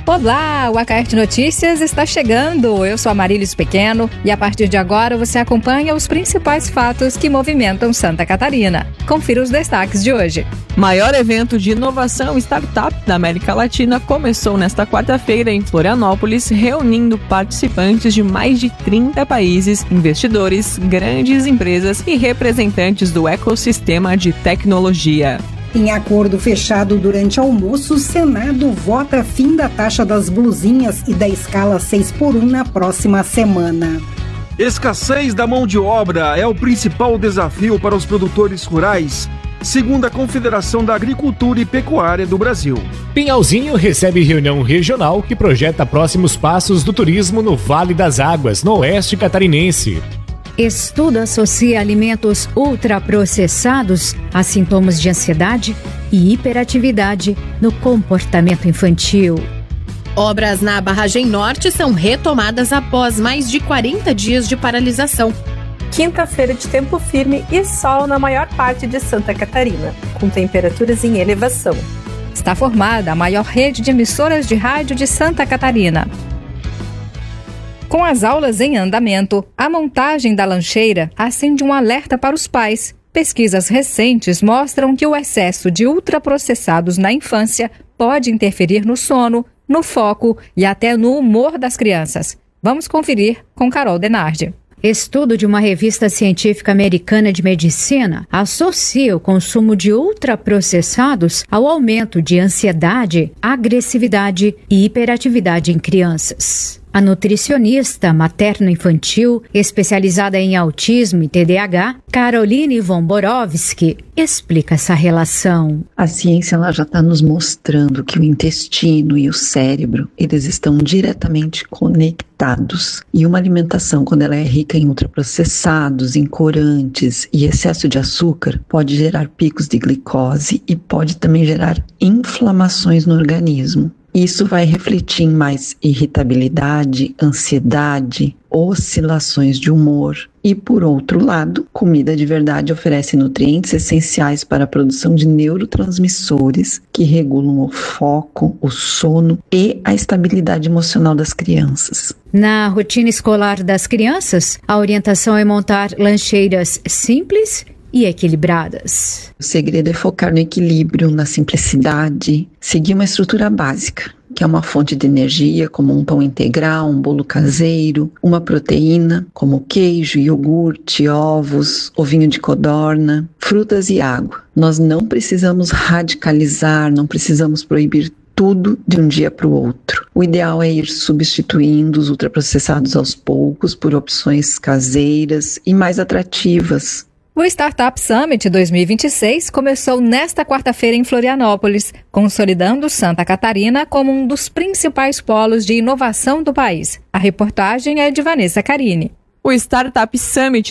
Olá, o Acaerte Notícias está chegando. Eu sou a Marílis Pequeno e a partir de agora você acompanha os principais fatos que movimentam Santa Catarina. Confira os destaques de hoje. Maior evento de inovação startup da América Latina começou nesta quarta-feira em Florianópolis, reunindo participantes de mais de 30 países, investidores, grandes empresas e representantes do ecossistema de tecnologia. Em acordo fechado durante almoço, o Senado vota fim da taxa das blusinhas e da escala 6x1 na próxima semana. Escassez da mão de obra é o principal desafio para os produtores rurais, segundo a Confederação da Agricultura e Pecuária do Brasil. Pinhalzinho recebe reunião regional que projeta próximos passos do turismo no Vale das Águas, no oeste catarinense. Estudo associa alimentos ultraprocessados a sintomas de ansiedade e hiperatividade no comportamento infantil. Obras na Barragem Norte são retomadas após mais de 40 dias de paralisação. Quinta-feira de tempo firme e sol na maior parte de Santa Catarina, com temperaturas em elevação. Está formada a maior rede de emissoras de rádio de Santa Catarina. Com as aulas em andamento, a montagem da lancheira acende um alerta para os pais. Pesquisas recentes mostram que o excesso de ultraprocessados na infância pode interferir no sono, no foco e até no humor das crianças. Vamos conferir com Carol Denardi. Estudo de uma revista científica americana de medicina associa o consumo de ultraprocessados ao aumento de ansiedade, agressividade e hiperatividade em crianças. A nutricionista materno-infantil, especializada em autismo e TDAH, Caroline von Borowski, explica essa relação. A ciência ela já está nos mostrando que o intestino e o cérebro, eles estão diretamente conectados. E uma alimentação, quando ela é rica em ultraprocessados, em corantes e excesso de açúcar, pode gerar picos de glicose e pode também gerar inflamações no organismo. Isso vai refletir em mais irritabilidade, ansiedade, oscilações de humor. E, por outro lado, comida de verdade oferece nutrientes essenciais para a produção de neurotransmissores que regulam o foco, o sono e a estabilidade emocional das crianças. Na rotina escolar das crianças, a orientação é montar lancheiras simples e equilibradas. O segredo é focar no equilíbrio, na simplicidade, seguir uma estrutura básica, que é uma fonte de energia, como um pão integral, um bolo caseiro, uma proteína, como queijo, iogurte, ovos, ovinho de codorna, frutas e água. Nós não precisamos radicalizar, não precisamos proibir tudo de um dia para o outro. O ideal é ir substituindo os ultraprocessados aos poucos por opções caseiras e mais atrativas. O Startup Summit 2026 começou nesta quarta-feira em Florianópolis, consolidando Santa Catarina como um dos principais polos de inovação do país. A reportagem é de Vanessa Carini. O Startup Summit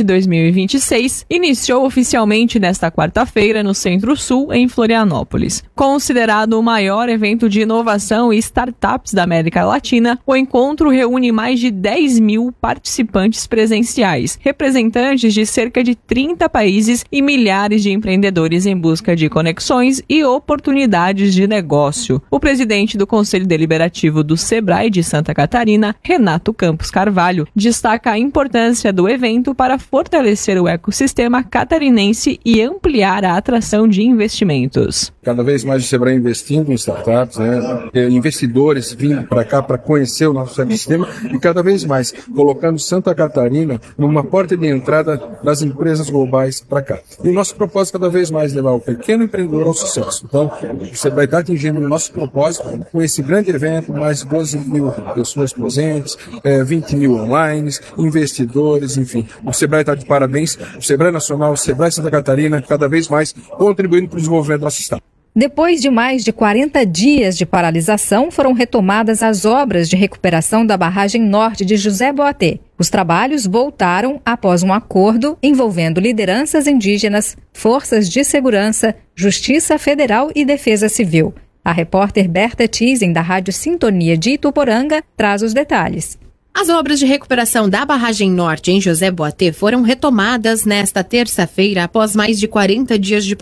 2026 iniciou oficialmente nesta quarta-feira no Centro-Sul, em Florianópolis. Considerado o maior evento de inovação e startups da América Latina, o encontro reúne mais de 10 mil participantes presenciais, representantes de cerca de 30 países e milhares de empreendedores em busca de conexões e oportunidades de negócio. O presidente do Conselho Deliberativo do Sebrae de Santa Catarina, Renato Campos Carvalho, destaca a importância do evento para fortalecer o ecossistema catarinense e ampliar a atração de investimentos. Cada vez mais o Sebrae investindo em startups, investidores vindo para cá para conhecer o nosso ecossistema e cada vez mais colocando Santa Catarina numa porta de entrada das empresas globais para cá. E o nosso propósito cada vez mais é levar o pequeno empreendedor ao sucesso. Então, o Sebrae está atingindo o nosso propósito com esse grande evento, mais de 12 mil pessoas presentes, 20 mil online, investidores, enfim. O Sebrae está de parabéns, o Sebrae Nacional, o Sebrae Santa Catarina, cada vez mais contribuindo para o desenvolvimento do nosso estado. Depois de mais de 40 dias de paralisação, foram retomadas as obras de recuperação da barragem norte de José Boatê. Os trabalhos voltaram após um acordo envolvendo lideranças indígenas, forças de segurança, Justiça Federal e Defesa Civil. A repórter Berta Thyssen, da Rádio Sintonia de Ituporanga, traz os detalhes. As obras de recuperação da barragem norte em José Boatê foram retomadas nesta terça-feira após mais de 40 dias de